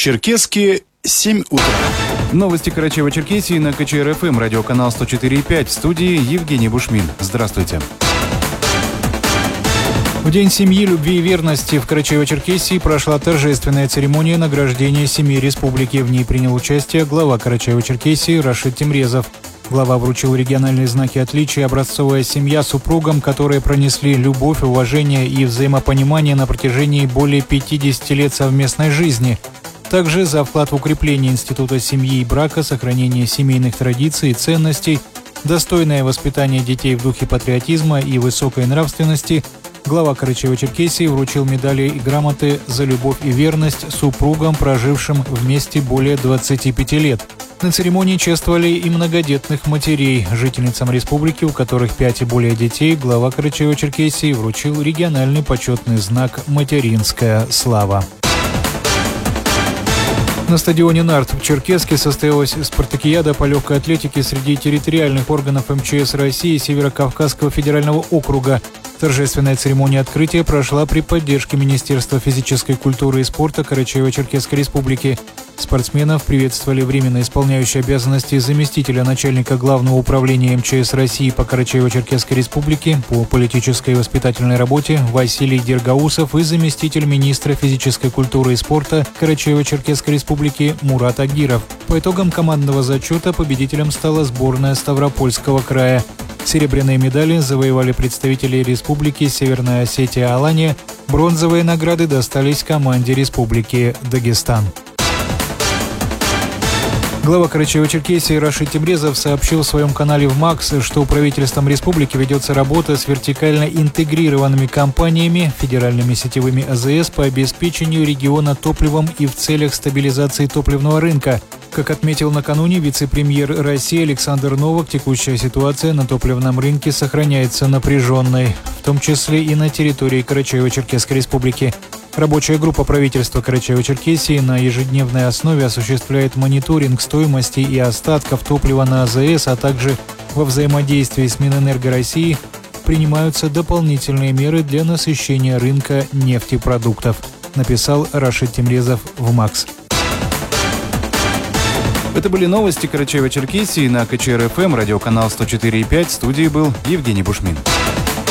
Черкеске 7 утра. Новости Карачаево-Черкесии на КЧР-ФМ, радиоканал 104,5. В студии Евгений Бушмин. Здравствуйте. В День семьи, любви и верности в Карачаево-Черкесии прошла торжественная церемония награждения семьи республики. В ней принял участие глава Карачаево-Черкесии Рашид Темрезов. Глава вручил региональные знаки отличия «Образцовая семья» супругам, которые пронесли любовь, уважение и взаимопонимание на протяжении более 50 лет совместной жизни. Также за вклад в укрепление института семьи и брака, сохранение семейных традиций и ценностей, достойное воспитание детей в духе патриотизма и высокой нравственности глава Карачаево-Черкесии вручил медали и грамоты за любовь и верность супругам, прожившим вместе более 25 лет. На церемонии чествовали и многодетных матерей. Жительницам республики, у которых 5 и более детей, глава Карачаево-Черкесии вручил региональный почетный знак «Материнская слава». На стадионе «Нарт» в Черкесске состоялась спартакиада по легкой атлетике среди территориальных органов МЧС России Северо-Кавказского федерального округа. Торжественная церемония открытия прошла при поддержке Министерства физической культуры и спорта Карачаево-Черкесской республики. Спортсменов приветствовали временно исполняющий обязанности заместителя начальника Главного управления МЧС России по Карачаево-Черкесской республике по политической и воспитательной работе Василий Дергаусов и заместитель министра физической культуры и спорта Карачаево-Черкесской республики Мурат Агиров. По итогам командного зачета победителем стала сборная Ставропольского края. Серебряные медали завоевали представители республики Северная Осетия-Алания. Бронзовые награды достались команде республики Дагестан. Глава Карачаево-Черкесии Рашид Темрезов сообщил в своем канале в МАКС, что правительством республики ведется работа с вертикально интегрированными компаниями, федеральными сетевыми АЗС по обеспечению региона топливом и в целях стабилизации топливного рынка. Как отметил накануне вице-премьер России Александр Новак, текущая ситуация на топливном рынке сохраняется напряженной, в том числе и на территории Карачаево-Черкесской республики. Рабочая группа правительства Карачаево-Черкесии на ежедневной основе осуществляет мониторинг стоимости и остатков топлива на АЗС, а также во взаимодействии с Минэнерго России принимаются дополнительные меры для насыщения рынка нефтепродуктов, написал Рашид Темрезов в МАКС. Это были новости Карачаево-Черкесии на КЧР-ФМ, радиоканал 104,5. В студии был Евгений Бушмин.